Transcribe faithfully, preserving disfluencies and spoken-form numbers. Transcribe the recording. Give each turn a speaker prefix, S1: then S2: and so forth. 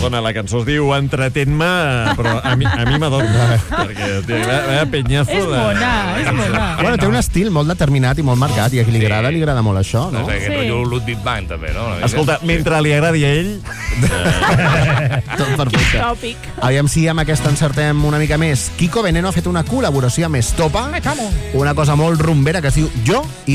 S1: Perdona, la cançó es diu Entretén-me, però a mi, a mi m'adorna. Perquè, tio, vaya peñazo
S2: És
S1: de...
S2: bona, és bona.
S3: Bueno, té un estil molt determinat i molt marcat, i a qui li agrada, li agrada molt això, no?
S4: No sé, aquest
S2: Sí.
S4: rotllo Ludwig Band, també, no?
S1: Escolta, mentre li agradi a ell...
S3: Tot perfecte.
S2: Tòpic.
S3: Aviam si amb aquesta encertem una mica més. Kiko Veneno ha fet una col·laboració amb Estopa, una cosa molt rumbera que es diu Jo i